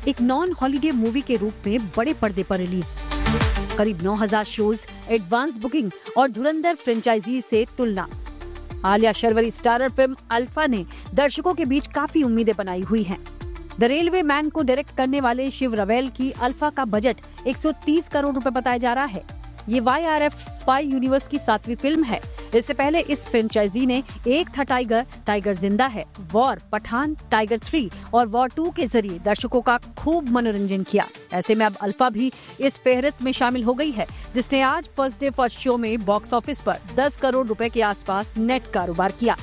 एक non holiday movie के रूप में बड़े पर्दे पर रिलीज। करीब 9000 शोज, एडवांस बुकिंग और धुरंधर फ्रेंचाइजी से तुलना। Alia Sharvari starrer film alpha ने दर्शकों के बीच काफी उम्मीदें बनाई हुई हैं। द रेलवे मैन को डायरेक्ट करने वाले शिव रवेल की अल्फा का बजट 130 करोड़ रुपए बताया जा रहा है। ये YRF स्पाई यूनिवर्स की 7वीं फिल्म है। इससे पहले इस फ्रेंचाइजी ने एक था टाइगर, टाइगर जिंदा है, वॉर, पठान, टाइगर 3 और वॉर 2 के जरिए दर्शकों का खूब मनोरंजन किया। ऐसे में अब अल्फा भी इस फेहरिस्त में शामिल हो गई है, जिसने आज फर्स्ट डे फर्स्ट शो में बॉक्स ऑफिस पर 10 करोड़ रुपए के आसपास नेट कारोबार किया।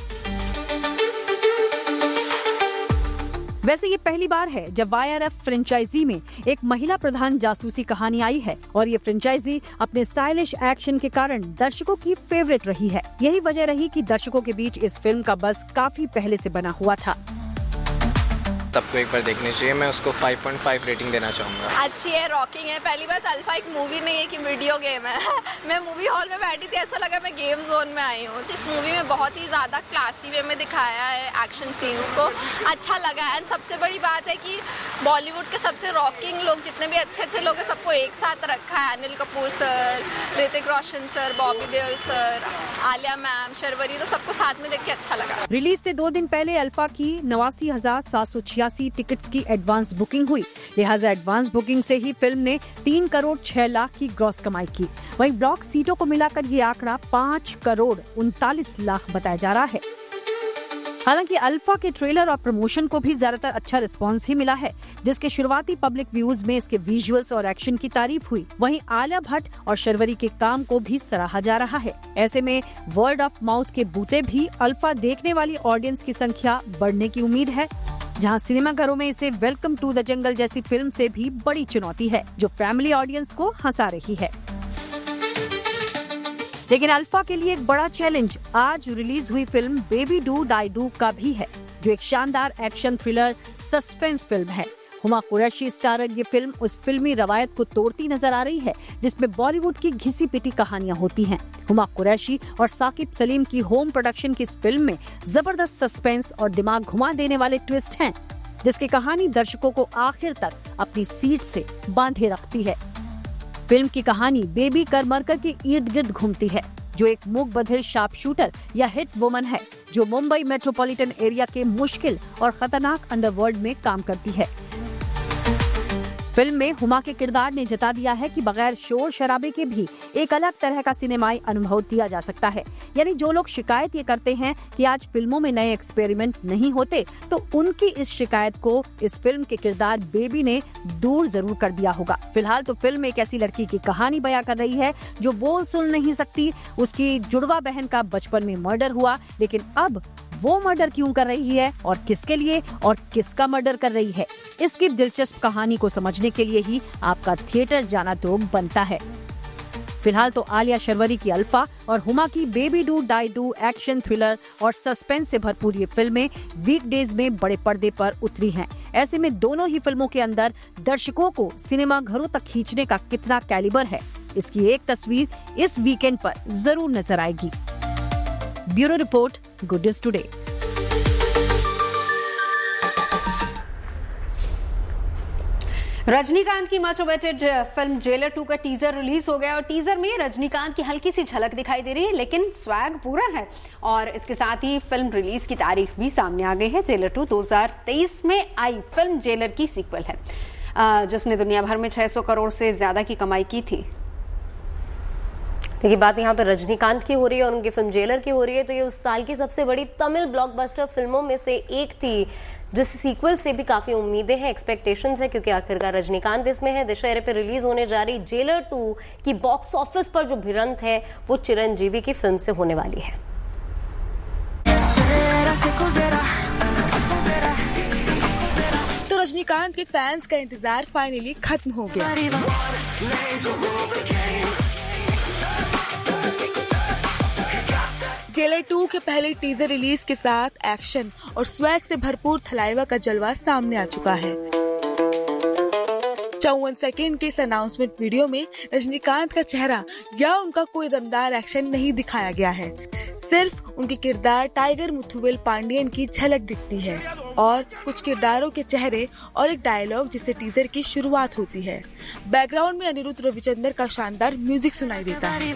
वैसे ये पहली बार है जब YRF फ्रेंचाइजी में एक महिला प्रधान जासूसी कहानी आई है और ये फ्रेंचाइजी अपने स्टाइलिश एक्शन के कारण दर्शकों की फेवरेट रही है। यही वजह रही कि दर्शकों के बीच इस फिल्म का बज़ काफी पहले से बना हुआ था। सबको एक बार देखनी चाहिए। मैं उसको 5.5 रेटिंग देना चाहूँगा। अच्छी है, रॉकिंग है। पहली बात, अल्फा एक मूवी नहीं है कि वीडियो गेम है। मैं मूवी हॉल में बैठी थी, ऐसा लगा मैं गेम जोन में आई हूँ। इस मूवी में बहुत ही ज़्यादा क्लासी वे में दिखाया है एक्शन सीन्स को, अच्छा लगा है। एंड सबसे बड़ी बात है कि बॉलीवुड के सबसे रॉकिंग लोग, जितने भी अच्छे अच्छे लोग हैं, सबको एक साथ रखा है। Anil Kapoor sir, Hrithik Roshan sir, Bobby Deol sir, Alia ma'am, Sharvari, तो सबको साथ में देख के अच्छा लगा। रिलीज से 2 दिन पहले अल्फा की 89,786 टिकट्स की एडवांस बुकिंग हुई। लिहाजा एडवांस बुकिंग से ही फिल्म ने 3 करोड़ 6 लाख की ग्रॉस कमाई की। वहीं ब्लॉक सीटों को मिलाकर ये आंकड़ा 5 करोड़ 39 लाख बताया जा रहा है। हालांकि अल्फा के ट्रेलर और प्रमोशन को भी ज्यादातर अच्छा रिस्पांस ही मिला है, जिसके शुरुआती पब्लिक व्यूज में इसके विजुअल्स और एक्शन की तारीफ हुई। वहीं आलिया भट्ट और शर्वरी के काम को भी सराहा जा रहा है। ऐसे में वर्ड ऑफ माउथ के बूते भी अल्फा देखने वाली ऑडियंस की संख्या बढ़ने की उम्मीद है, जहां सिनेमाघरों में इसे वेलकम टू द जंगल जैसी फिल्म से भी बड़ी चुनौती है, जो फैमिली ऑडियंस को हंसा रही है। लेकिन अल्फा के लिए एक बड़ा चैलेंज आज रिलीज हुई film baby do die do का भी है, जो एक शानदार एक्शन थ्रिलर सस्पेंस फिल्म है। हुमा कुरैशी स्टारर ये फिल्म उस फिल्मी रवायत को तोड़ती नजर आ रही है, जिसमें बॉलीवुड की घिसी पिटी कहानियां होती हैं। हुमा कुरैशी और साकिब सलीम की होम प्रोडक्शन की इस फिल्म में जबरदस्त सस्पेंस और दिमाग घुमा देने वाले ट्विस्ट हैं, जिसकी कहानी दर्शकों को आखिर तक अपनी सीट से बांधे रखती है। फिल्म की कहानी बेबी करमरकर के इर्द गिर्द घूमती है, जो एक मूक बधिर शार्प शूटर या हिट वुमन है, जो मुंबई मेट्रोपॉलिटन एरिया के मुश्किल और खतरनाक अंडरवर्ल्ड में काम करती है। फिल्म में हुमा के किरदार ने जता दिया है कि बगैर शोर शराबे के भी एक अलग तरह का सिनेमाई अनुभव दिया जा सकता है। यानी जो लोग शिकायत ये करते हैं कि आज फिल्मों में नए एक्सपेरिमेंट नहीं होते, तो उनकी इस शिकायत को इस फिल्म के किरदार बेबी ने दूर जरूर कर दिया होगा। फिलहाल तो फिल्म एक ऐसी लड़की की कहानी बयां कर रही है जो बोल सुन नहीं सकती। उसकी जुड़वा बहन का बचपन में मर्डर हुआ, लेकिन अब वो मर्डर क्यों कर रही है और किसके लिए और किसका मर्डर कर रही है, इसकी दिलचस्प कहानी को समझने के लिए ही आपका थिएटर जाना तो बनता है। फिलहाल तो आलिया शर्वरी की अल्फा और हुमा की baby do die do action thriller और सस्पेंस से भरपूर ये फिल्में वीकडेज में बड़े पर्दे पर उतरी हैं। ऐसे में दोनों ही फिल्मों के अंदर दर्शकों को सिनेमा घरों तक खींचने का कितना कैलिबर है, इसकी एक तस्वीर इस वीकेंड पर जरूर नजर आएगी। Bureau report, good news today. Rajinikanth की मच अवेटेड फिल्म जेलर 2 का टीजर रिलीज हो गया और टीजर में रजनीकांत की हल्की सी झलक दिखाई दे रही है, लेकिन स्वैग पूरा है। और इसके साथ ही फिल्म रिलीज की तारीख भी सामने आ गई है। जेलर 2 2023 में आई फिल्म जेलर की सीक्वल है, जिसने दुनिया भर में 600 करोड़ से ज्यादा की कमाई की थी। देखिए, बात यहाँ पे रजनीकांत की हो रही है और उनकी फिल्म जेलर की हो रही है, तो ये उस साल की सबसे बड़ी तमिल ब्लॉकबस्टर फिल्मों में से एक थी, जिस सीक्वल से भी काफी उम्मीदें हैं, एक्सपेक्टेशंस है, क्योंकि आखिरकार रजनीकांत इसमें है। दशहरे पे रिलीज होने जा रही जेलर 2 की बॉक्स ऑफिस पर जो भिड़ंत है वो चिरंजीवी की फिल्म से होने वाली है। तो रजनीकांत के फैंस का इंतजार फाइनली खत्म हो गया। जेलर 2 के पहले टीजर रिलीज के साथ एक्शन और स्वैग से भरपूर थलाइवा का जलवा सामने आ चुका है। 54 सेकेंड के इस अनाउंसमेंट वीडियो में रजनीकांत का चेहरा या उनका कोई दमदार एक्शन नहीं दिखाया गया है, सिर्फ उनके किरदार टाइगर मुथुवेल पांडियन की झलक दिखती है। और कुछ किरदारों के चेहरे और एक डायलॉग जिससे टीजर की शुरुआत होती है। बैकग्राउंड में अनिरुद्ध रविचंद्रन का शानदार म्यूजिक सुनाई देता है।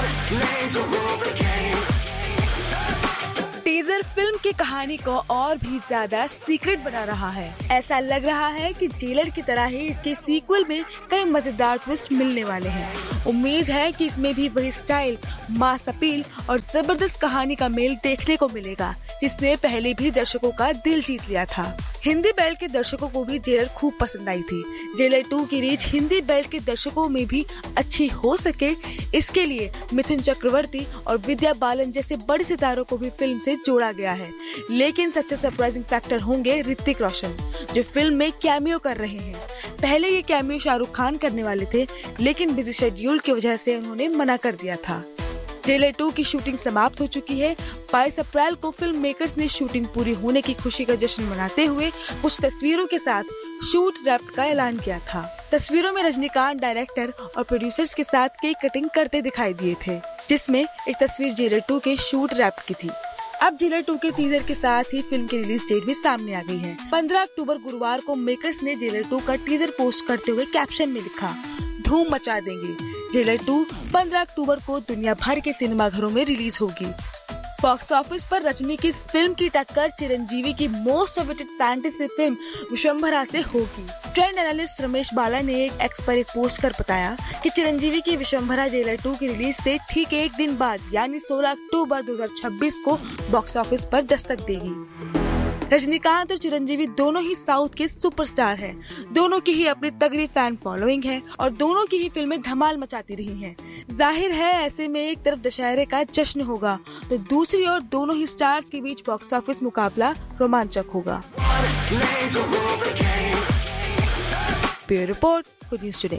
टीजर फिल्म की कहानी को और भी ज्यादा सीक्रेट बना रहा है। ऐसा लग रहा है कि जेलर की तरह ही इसके सीक्वल में कई मजेदार ट्विस्ट मिलने वाले हैं। उम्मीद है कि इसमें भी वही स्टाइल, मास अपील और जबरदस्त कहानी का मेल देखने को मिलेगा, जिसने पहले भी दर्शकों का दिल जीत लिया था। हिंदी बेल्ट के दर्शकों को भी जेलर खूब पसंद आई थी। जेलर 2 की रीच हिंदी बेल्ट के दर्शकों में भी अच्छी हो सके, इसके लिए मिथुन चक्रवर्ती और विद्या बालन जैसे बड़े सितारों को भी फिल्म से जोड़ा गया है। लेकिन सबसे सरप्राइजिंग फैक्टर होंगे ऋतिक रोशन, जो फिल्म में कैमियो कर रहे हैं। पहले ये कैमियो शाहरुख खान करने वाले थे, लेकिन बिजी शेड्यूल की वजह से उन्होंने मना कर दिया था। जेलर 2 की शूटिंग समाप्त हो चुकी है। 22 अप्रैल को फिल्म मेकर्स ने शूटिंग पूरी होने की खुशी का जश्न मनाते हुए कुछ तस्वीरों के साथ शूट रैप्ड का ऐलान किया था। तस्वीरों में रजनीकांत डायरेक्टर और प्रोड्यूसर्स के साथ केक कटिंग करते दिखाई दिए थे, जिसमें एक तस्वीर जेलर 2 के शूट रैप्ड की थी। अब जेलर 2 के टीजर के साथ ही फिल्म की रिलीज डेट भी सामने आ गई है। 15 अक्टूबर गुरुवार को मेकर्स ने जेलर 2 का टीजर पोस्ट करते हुए कैप्शन में लिखा, धूम मचा देंगे। जेलर 2 15 अक्टूबर को दुनिया भर के सिनेमाघरों में रिलीज होगी। बॉक्स ऑफिस पर रजनी की इस फिल्म की टक्कर चिरंजीवी की मोस्ट अवेटेड फैंटेसी फिल्म विशंभरा से होगी। ट्रेंड एनालिस्ट रमेश बाला ने एक एक्स पर एक पोस्ट कर बताया कि चिरंजीवी की विशंभरा जेलर 2 की रिलीज से ठीक एक दिन बाद यानी 16 अक्टूबर 2026 को बॉक्स ऑफिस पर दस्तक देगी। रजनीकांत और चिरंजीवी दोनों ही साउथ के सुपरस्टार हैं। दोनों की ही अपनी तगड़ी फैन फॉलोइंग है और दोनों की ही फिल्में धमाल मचाती रही हैं। जाहिर है ऐसे में एक तरफ दशहरे का जश्न होगा तो दूसरी ओर दोनों ही स्टार्स के बीच बॉक्स ऑफिस मुकाबला रोमांचक होगा। Bureau report, good news today.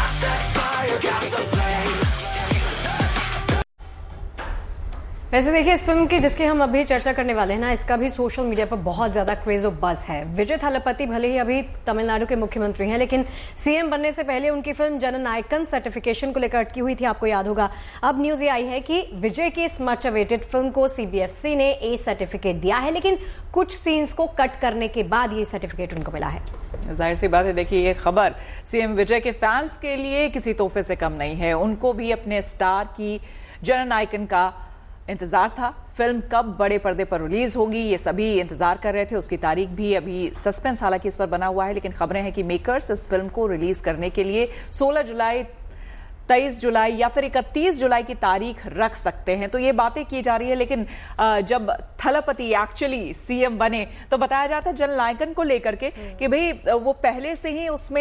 वैसे देखिए, इस फिल्म की जिसकी हम अभी चर्चा करने वाले हैं ना, इसका भी सोशल मीडिया पर बहुत ज्यादा क्रेज और बज़ है। विजय थालापति भले ही अभी तमिलनाडु के मुख्यमंत्री हैं, लेकिन सीएम बनने से पहले उनकी फिल्म जननायकन सर्टिफिकेशन को लेकर अटकी हुई थी, आपको याद होगा। अब न्यूज ये आई है कि विजय की इस मच अवेटेड फिल्म को सीबीएफसी ने ए सर्टिफिकेट दिया है, लेकिन कुछ सीन्स को कट करने के बाद ये सर्टिफिकेट उनको मिला है। जाहिर सी बात है, देखिए ये खबर सीएम विजय के फैंस के लिए किसी तोहफे से कम नहीं है। उनको भी अपने स्टार की जननायकन का इंतजार था। फिल्म कब बड़े पर्दे पर रिलीज होगी ये सभी इंतजार कर रहे थे। उसकी तारीख भी अभी सस्पेंस हालांकि इस पर बना हुआ है, लेकिन खबरें हैं कि मेकर्स इस फिल्म को रिलीज करने के लिए 16 जुलाई, 23 जुलाई या फिर 31 जुलाई की तारीख रख सकते हैं। तो ये बातें की जा रही है, लेकिन जब थलापति एक्चुअली सीएम बने तो बताया जाता है जननायकन को लेकर के कि भाई वो पहले से ही उसमें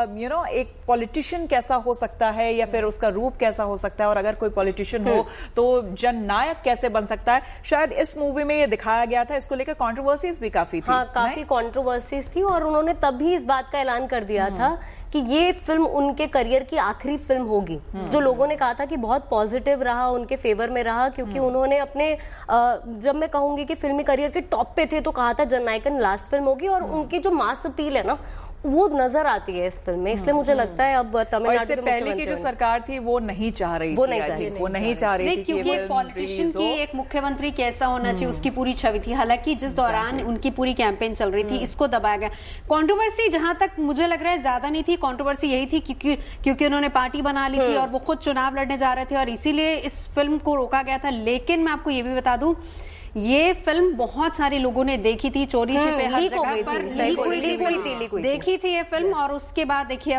एक पॉलिटिशियन कैसा हो सकता है या फिर उसका रूप कैसा हो सकता है, और अगर कोई पॉलिटिशियन हो तो जननायक कैसे बन सकता है। शायद इस मूवी में ये दिखाया गया था। इसको लेकर कंट्रोवर्सीज भी काफी थी। हाँ, काफी कंट्रोवर्सीज थी और उन्होंने तब भी इस बात का ऐलान कर दिया था कि ये फिल्म उनके करियर की आखिरी फिल्म होगी, जो लोगों ने कहा था कि बहुत पॉजिटिव रहा, उनके फेवर में रहा, क्योंकि उन्होंने अपने जब मैं कहूंगी कि फिल्मी करियर के टॉप पे थे तो कहा था जननायकन लास्ट फिल्म होगी, और उनकी जो मास अपील है ना वो नजर आती है इस फिल्म में। इसलिए मुझे लगता है अब तमिलनाडु से पहले की जो सरकार थी वो नहीं चाह रही थी, क्योंकि एक पॉलिटिशियन की एक मुख्यमंत्री कैसा होना चाहिए उसकी पूरी छवि थी। हालांकि जिस दौरान उनकी पूरी कैंपेन चल रही थी इसको दबाया गया। कंट्रोवर्सी जहां तक मुझे लग रहा है ज्यादा नहीं थी, कंट्रोवर्सी यही थी क्योंकि उन्होंने पार्टी बना ली थी और वो खुद चुनाव लड़ने जा रहे थे और इसीलिए इस फिल्म को रोका गया था। लेकिन मैं आपको ये भी बता दूं, ये फिल्म बहुत सारे लोगों ने देखी थी, चोरी छिपे हर जगह पर लीक हुई थी, देखी थी ये फिल्म। और उसके बाद देखिए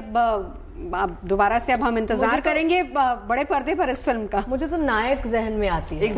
अब दोबारा से अब हम इंतजार करेंगे बड़े पर्दे पर इस फिल्म का। मुझे तो नायक जहन में आती है,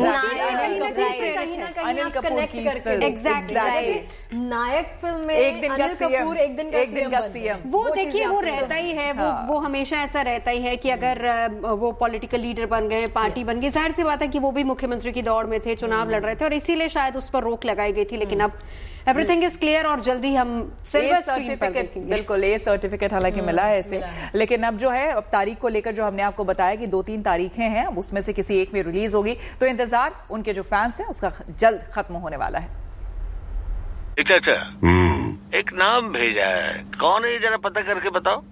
अनिल कपूर की एग्जैक्टली नायक फिल्म में एक दिन का सीएम वो देखिए वो रहता ही है, वो हमेशा ऐसा रहता ही है कि अगर वो पॉलिटिकल लीडर बन गए, पार्टी बन गई, जाहिर सी बात है कि वो भी मुख्यमंत्री की दौड़ में थे, चुनाव लड़ रहे थे और इसीलिए शायद उस पर रोक लगाई गई थी। लेकिन अब एवरीथिंग इज क्लियर और जल्दी हम सिल्वर स्क्रीन पर देखेंगे। बिल्कुल, ए सर्टिफिकेट हालांकि मिला है इसे, लेकिन अब जो है अब तारीख को लेकर जो हमने आपको बताया कि 2-3 तारीखें हैं, अब उसमें से किसी एक में रिलीज होगी, तो इंतजार उनके जो फैंस हैं उसका जल्द खत्म होने वाला है। अच्छा, एक नाम भेजा है, कौन है जरा पता करके बताओ।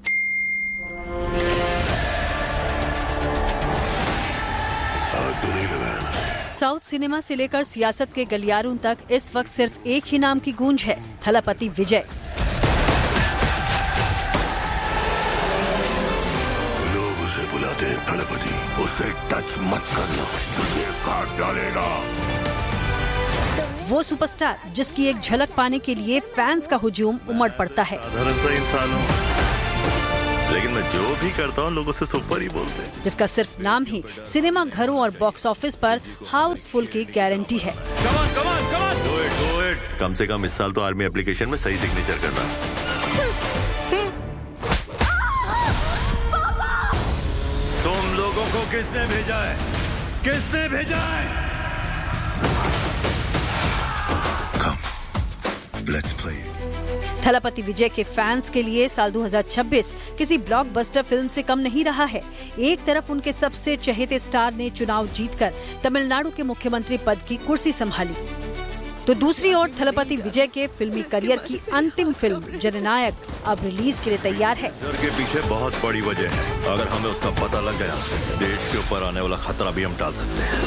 तो नहीं लगाया ना। साउथ सिनेमा से लेकर सियासत के गलियारों तक इस वक्त सिर्फ एक ही नाम की गूंज है, थलपति विजय। लोग उसे बुलाते हैं थलपति, उसे टच मत करना, तुझे काट डालेगा। वो सुपरस्टार जिसकी एक झलक पाने के लिए फैंस का हुजूम उमड़ पड़ता है। साधारण सा इंसान हूं, लेकिन मैं जो भी करता हूं लोग उसे सुपर ही बोलते हैं। जिसका सिर्फ नाम ही सिनेमा घरों और बॉक्स ऑफिस पर हाउसफुल की गारंटी है। Do it. कम से कम इस साल तो आर्मी एप्लीकेशन में सही सिग्नेचर करना। तुम लोगों को किसने भेजा है? किसने भेजा है? Let's play. थलपति विजय के फैंस के लिए साल 2026 किसी ब्लॉकबस्टर फिल्म से कम नहीं रहा है। एक तरफ उनके सबसे चहेते स्टार ने चुनाव जीतकर तमिलनाडु के मुख्यमंत्री पद की कुर्सी संभाली, तो दूसरी ओर थलपति विजय के फिल्मी करियर की अंतिम फिल्म जननायक अब रिलीज के लिए तैयार है। के पीछे बहुत बड़ी वजह है। अगर हमें उसका पता लग गया, देश के ऊपर आने वाला खतरा भी हम टाल सकते हैं।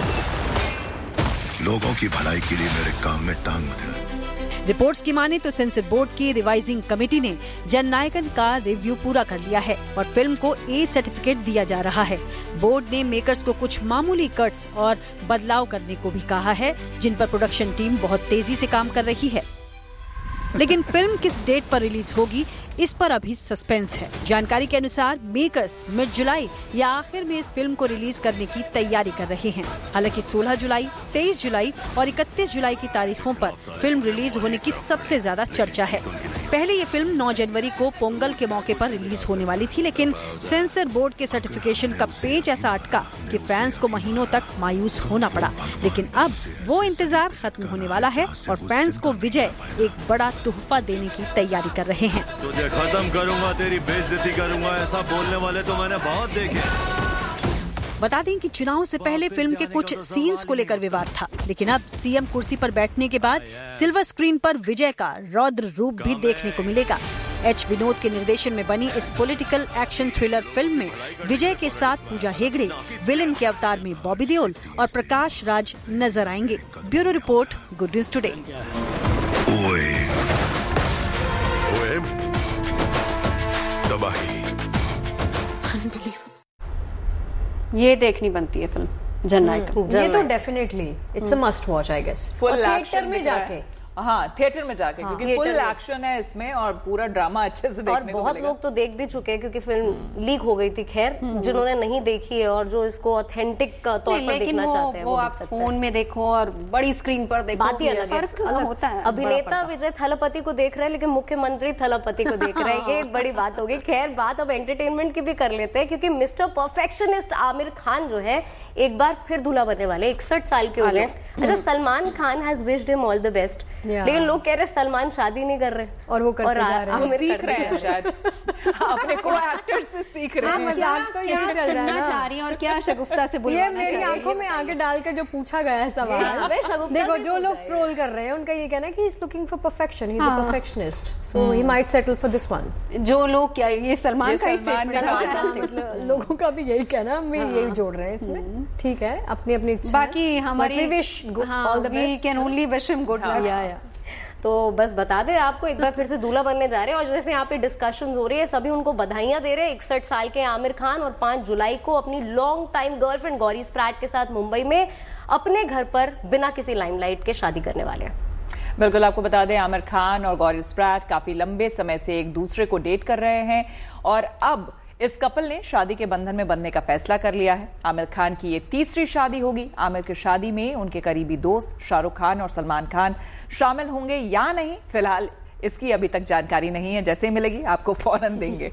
लोगों की भलाई के लिए मेरे काम में टांग मत अड़ा। रिपोर्ट्स की माने तो सेंसर बोर्ड की रिवाइजिंग कमेटी ने जननायकन का रिव्यू पूरा कर लिया है और फिल्म को ए सर्टिफिकेट दिया जा रहा है। बोर्ड ने मेकर्स को कुछ मामूली कट्स और बदलाव करने को भी कहा है, जिन पर प्रोडक्शन टीम बहुत तेजी से काम कर रही है। लेकिन फिल्म किस डेट पर रिलीज होगी, इस पर अभी सस्पेंस है। जानकारी के अनुसार मेकर्स मिड जुलाई या आखिर में इस फिल्म को रिलीज करने की तैयारी कर रहे हैं। हालांकि 16 जुलाई, 23 जुलाई और 31 जुलाई की तारीखों पर फिल्म रिलीज होने की सबसे ज्यादा चर्चा है। पहले ये फिल्म 9 जनवरी को पोंगल के मौके पर रिलीज होने वाली थी, लेकिन सेंसर बोर्ड के सर्टिफिकेशन का पेच ऐसा अटका कि फैंस को महीनों तक मायूस होना पड़ा। लेकिन अब वो इंतजार खत्म होने वाला है और फैंस को विजय एक बड़ा तोहफा देने की तैयारी कर रहे हैं। तुझे खत्म करूंगा, तेरी बेइज्जती करूंगा, ऐसा बोलने वाले तो मैंने बहुत देखे। बता दें कि चुनाव से पहले फिल्म के कुछ सीन्स को लेकर विवाद था, लेकिन अब सीएम कुर्सी पर बैठने के बाद सिल्वर स्क्रीन पर विजय का रौद्र रूप भी देखने को मिलेगा। एच विनोद के निर्देशन में बनी इस पॉलिटिकल एक्शन थ्रिलर फिल्म में विजय के साथ पूजा हेगड़े, विलेन के अवतार में बॉबी देओल और प्रकाश राज नजर आएंगे। Bureau report, good news today. ये देखनी बनती है फिल्म जननायक। ये तो definitely it's a must watch I guess. Full theatre में जाके, हाँ थिएटर में जाके, क्योंकि फुल एक्शन है इसमें और पूरा ड्रामा अच्छे से देखने को मिलेगा। और बहुत लोग तो देख भी चुके हैं क्योंकि फिल्म लीक हो गई थी। खैर, जिन्होंने नहीं देखी है और जो इसको ऑथेंटिक तौर पर देखना चाहते हैं, वो आप फोन में देखो और बड़ी स्क्रीन पर देखो, बात ही अलग होता है। अभिनेता विजय थलपति को देख रहे हैं, लेकिन मुख्यमंत्री थलपति को देख रहे हैं, ये एक बड़ी बात होगी। खैर, बात अब एंटरटेनमेंट की भी कर लेते हैं, क्योंकि मिस्टर परफेक्शनिस्ट आमिर खान जो है एक बार फिर दूल्हा बनने वाले, 61 साल के हो गए। अच्छा, Salman Khan has wished him all the best, लेकिन लोग कह रहे सलमान शादी नहीं कर रहे और वो करते जा रहे हैं, सीख रहे हैं शायद अपने को एक्टर से सीख रहे हैं। मजाक तो ये चल रहा है ना, चाह रही हैं और क्या शगुफ्ता से बुलवाना ये मेरी आंखों में आगे डालकर जो पूछा गया है सवाल, देखो जो लोग ट्रोल कर रहे हैं उनका ये कहना है कि he is looking for perfection, he is a perfectionist, so he might settle for this one. जो लोग क्या, ये सलमान का स्टेटमेंट, लोगों का भी यही कहना, हम यही जोड़ रहे हैं इसमें। ठीक है, अपनी अपनी इच्छा, बाकी हमारी wish all the best, we can only wish him good luck. तो बस बता दे आपको, एक बार फिर से दूल्हा बनने जा रहे हैं और जैसे यहाँ पे डिस्कशंस हो रही है, सभी उनको बधाइयां दे रहे हैं। 61 साल के आमिर खान और 5 जुलाई को अपनी long time girlfriend Gauri Sprat के साथ मुंबई में अपने घर पर बिना किसी लाइमलाइट के शादी करने वाले हैं। बिल्कुल, आपको बता दें आमिर खान और गौरी स्प्रैट काफी लंबे समय से एक दूसरे को डेट कर रहे हैं और अब इस कपल ने शादी के बंधन में बंधने का फैसला कर लिया है। आमिर खान की ये तीसरी शादी होगी। आमिर की शादी में उनके करीबी दोस्त शाहरुख खान और सलमान खान शामिल होंगे या नहीं, फिलहाल इसकी अभी तक जानकारी नहीं है। जैसे ही मिलेगी आपको फौरन देंगे।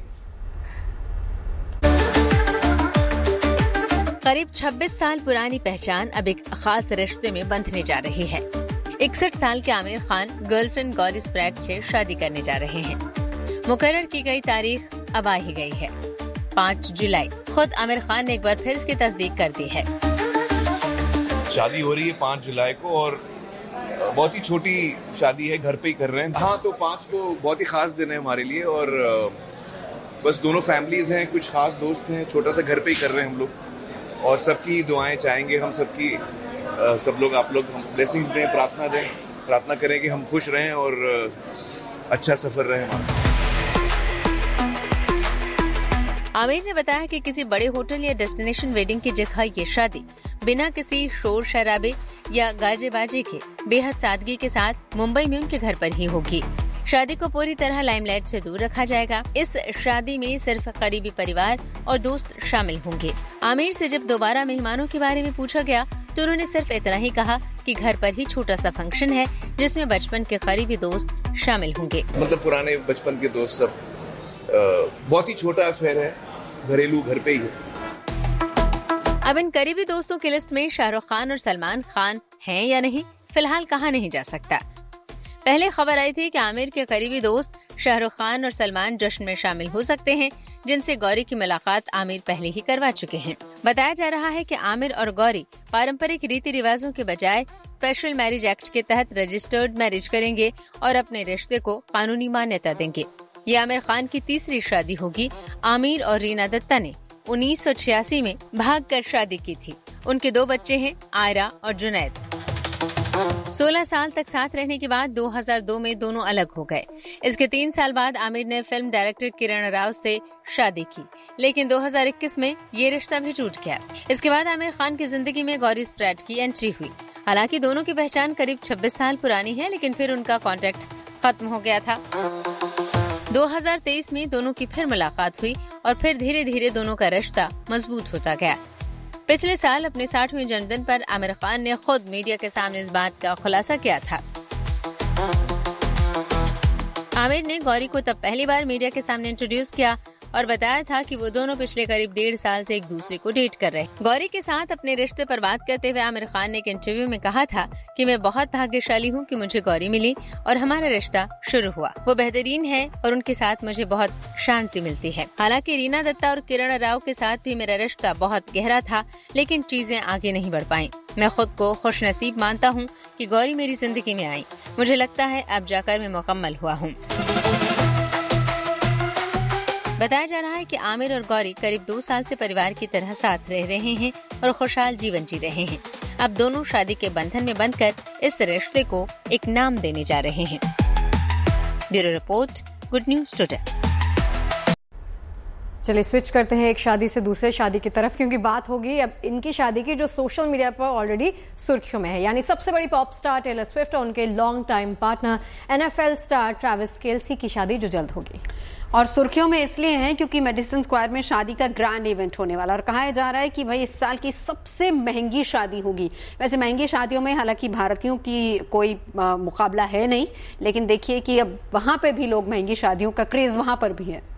करीब 26 साल पुरानी पहचान अब एक खास रिश्ते में बंधने जा रही है। 61 साल के आमिर खान गर्लफ्रेंड गौरी स्प्रैट से शादी करने जा रहे हैं। मुकर्रर की गई तारीख अब आ ही गई है, 5 जुलाई। खुद आमिर खान ने एक बार फिर इसकी तस्दीक कर दी है। शादी हो रही है 5 जुलाई को और बहुत ही छोटी शादी है, घर पे ही कर रहे हैं। हाँ, तो 5 को बहुत ही खास दिन है हमारे लिए और बस दोनों फैमिलीज हैं, कुछ खास दोस्त हैं, छोटा सा घर पे ही कर रहे हैं हम लोग और सबकी दुआएं चाहेंगे हम सबकी सब लोग, आप लोग हम ब्लेसिंग्स दें, प्रार्थना करें कि हम खुश रहें और अच्छा सफर रहे हमारा। आमिर ने बताया कि किसी बड़े होटल या डेस्टिनेशन वेडिंग की जगह ये शादी बिना किसी शोर शराबे या गाजे बाजे के बेहद सादगी के साथ मुंबई में उनके घर पर ही होगी। शादी को पूरी तरह लाइमलाइट से दूर रखा जाएगा। इस शादी में सिर्फ करीबी परिवार और दोस्त शामिल होंगे। आमिर से जब दोबारा मेहमानों के बारे में पूछा गया तो उन्होंने सिर्फ इतना ही कहा कि घर पर ही छोटा सा फंक्शन है जिसमें बचपन के करीबी दोस्त शामिल होंगे। मतलब पुराने बचपन के दोस्त सब, बहुत ही छोटा अफेयर है, घरेलू, घर पे ही है। अब इन करीबी दोस्तों की लिस्ट में शाहरुख खान और सलमान खान हैं या नहीं, फिलहाल कहा नहीं जा सकता। पहले खबर आई थी कि आमिर के करीबी दोस्त शाहरुख खान और सलमान जश्न में शामिल हो सकते हैं, जिनसे गौरी की मुलाकात आमिर पहले ही करवा चुके हैं। बताया जा रहा है कि आमिर और गौरी पारंपरिक रीति रिवाजों के बजाय स्पेशल मैरिज एक्ट के तहत रजिस्टर्ड मैरिज करेंगे और अपने रिश्ते को कानूनी मान्यता देंगे। ये आमिर खान की तीसरी शादी होगी। आमिर और रीना दत्ता ने 1986 में भागकर शादी की थी। उनके 2 बच्चे हैं, आयरा और जुनैद। 16 साल तक साथ रहने के बाद 2002 में दोनों अलग हो गए। इसके 3 साल बाद आमिर ने फिल्म डायरेक्टर किरण राव से शादी की, लेकिन 2021 में ये रिश्ता भी टूट गया। इसके बाद आमिर खान की जिंदगी में गौरी स्प्रैट की एंट्री हुई। हालांकि दोनों की पहचान करीब 26 साल पुरानी है, लेकिन फिर उनका कॉन्टेक्ट खत्म हो गया था। 2023 में दोनों की फिर मुलाकात हुई और फिर धीरे धीरे दोनों का रिश्ता मजबूत होता गया। पिछले साल अपने 60वें जन्मदिन पर आमिर खान ने खुद मीडिया के सामने इस बात का खुलासा किया था। आमिर ने गौरी को तब पहली बार मीडिया के सामने इंट्रोड्यूस किया और बताया था कि वो दोनों पिछले करीब 1.5 साल से एक दूसरे को डेट कर रहे हैं। गौरी के साथ अपने रिश्ते पर बात करते हुए आमिर खान ने एक इंटरव्यू में कहा था कि मैं बहुत भाग्यशाली हूँ कि मुझे गौरी मिली और हमारा रिश्ता शुरू हुआ। वो बेहतरीन है और उनके साथ मुझे बहुत शांति मिलती है। हालांकि रीना दत्ता और किरण राव के साथ भी मेरा रिश्ता बहुत गहरा था, लेकिन चीजें आगे नहीं बढ़ पाई। मैं खुद को खुशनसीब मानता हूँ कि गौरी मेरी जिंदगी में आई। मुझे लगता है अब जाकर मैं मुकम्मल हुआ हूँ। बताया जा रहा है कि आमिर और गौरी करीब 2 साल से परिवार की तरह साथ रह रहे हैं और खुशहाल जीवन जी रहे हैं। अब दोनों शादी के बंधन में बंधकर इस रिश्ते को एक नाम देने जा रहे हैं। Bureau report, good news today. चलिए स्विच करते हैं एक शादी से दूसरे शादी की तरफ, क्योंकि बात होगी अब इनकी शादी की जो सोशल मीडिया पर ऑलरेडी सुर्खियों में है। यानी सबसे बड़ी पॉप स्टार टेलर स्विफ्ट और उनके long time partner NFL star Travis Kelsey की शादी जो जल्द होगी। और सुर्खियों में इसलिए है क्योंकि मेडिसन स्क्वायर में शादी का ग्रैंड इवेंट होने वाला और कहा जा रहा है कि भाई इस साल की सबसे महंगी शादी होगी। वैसे महंगी शादियों में हालांकि भारतीयों की कोई मुकाबला है नहीं, लेकिन देखिए कि अब वहां पे भी लोग महंगी शादियों का क्रेज वहां पर भी है।